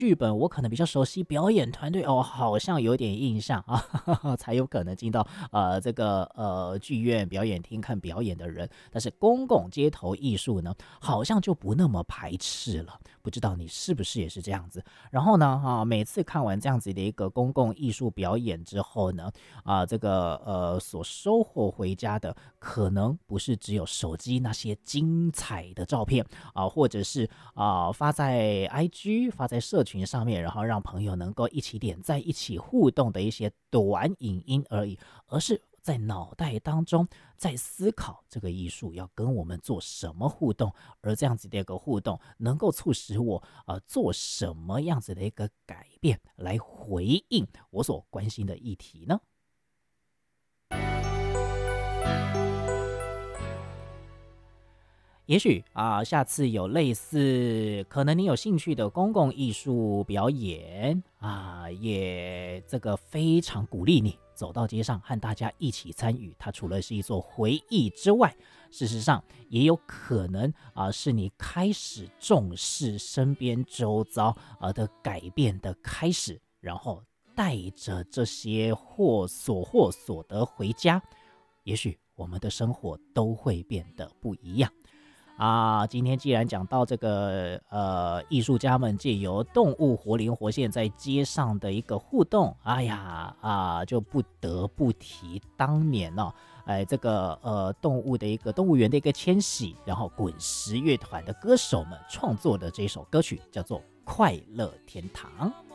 剧本我可能比较熟悉，表演团队哦好像有点印象啊，才有可能进到这个剧院表演厅看表演的人。但是公共街头艺术呢，好像就不那么排斥了。不知道你是不是也是这样子？然后呢，每次看完这样子的一个公共艺术表演之后呢，这个所收获回家的，可能不是只有手机那些精彩的照片或者是发在 IG 发在社群上面，然后让朋友能够一起点赞、一起互动的一些短影音而已，而是在脑袋当中在思考这个艺术要跟我们做什么互动，而这样子的一个互动能够促使我做什么样子的一个改变来回应我所关心的议题呢？也许下次有类似可能你有兴趣的公共艺术表演也这个非常鼓励你走到街上和大家一起参与。它除了是一座回忆之外，事实上也有可能是你开始重视身边周遭的改变的开始，然后带着这些获所得回家，也许我们的生活都会变得不一样。今天既然讲到这个艺术家们借由动物活灵活现在街上的一个互动，就不得不提当年这个动物的一个动物园的一个迁徙，然后滚石乐团的歌手们创作的这首歌曲叫做《快乐天堂》。